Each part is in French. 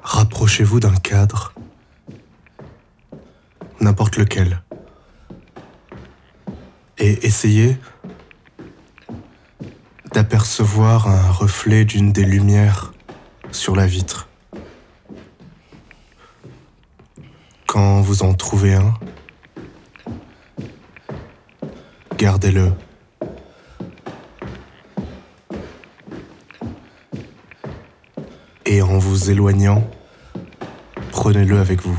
Rapprochez-vous d'un cadre, n'importe lequel, et essayez d'apercevoir un reflet d'une des lumières sur la vitre. Quand vous en trouvez un, gardez-le. Et en vous éloignant, prenez-le avec vous.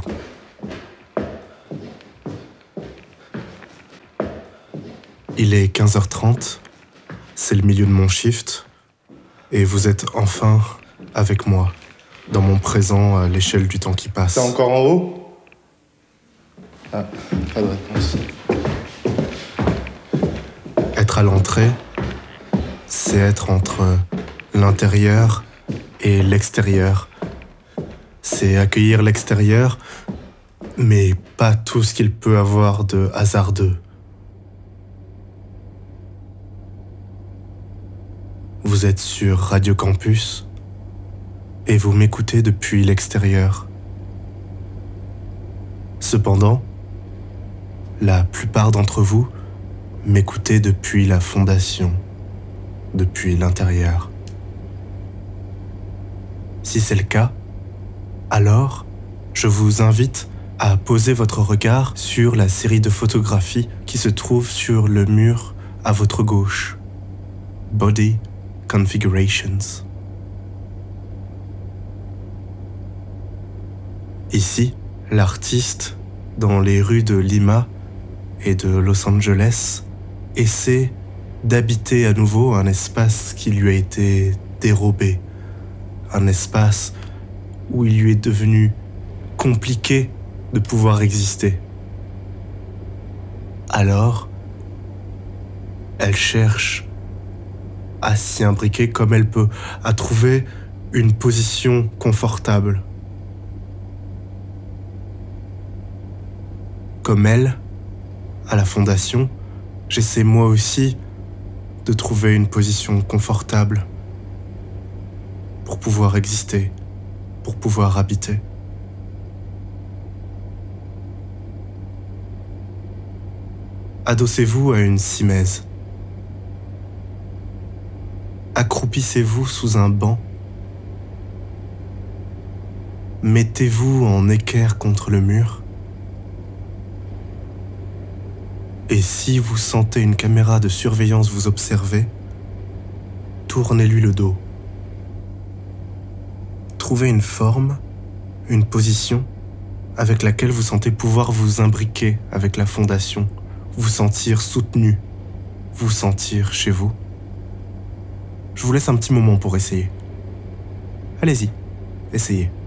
Il est 15h30, c'est le milieu de mon shift, et vous êtes enfin avec moi, dans mon présent à l'échelle du temps qui passe. C'est encore en haut? Ah, pas de réponse. Être à l'entrée, c'est être entre l'intérieur et l'extérieur. C'est accueillir l'extérieur, mais pas tout ce qu'il peut avoir de hasardeux. Vous êtes sur Radio Campus et vous m'écoutez depuis l'extérieur. Cependant, la plupart d'entre vous m'écoutez depuis la fondation, depuis l'intérieur. Si c'est le cas, alors je vous invite à poser votre regard sur la série de photographies qui se trouve sur le mur à votre gauche. Body Configurations. Ici, l'artiste, dans les rues de Lima et de Los Angeles, essaie d'habiter à nouveau un espace qui lui a été dérobé, un espace où il lui est devenu compliqué de pouvoir exister. Alors, elle cherche à s'y imbriquer comme elle peut, à trouver une position confortable. Comme elle, à la fondation, j'essaie moi aussi de trouver une position confortable pour pouvoir exister, pour pouvoir habiter. Adossez-vous à une simèse. Accroupissez-vous sous un banc. Mettez-vous en équerre contre le mur. Et si vous sentez une caméra de surveillance vous observer, tournez-lui le dos. Trouvez une forme, une position avec laquelle vous sentez pouvoir vous imbriquer avec la fondation, vous sentir soutenu, vous sentir chez vous. Je vous laisse un petit moment pour essayer. Allez-y, essayez.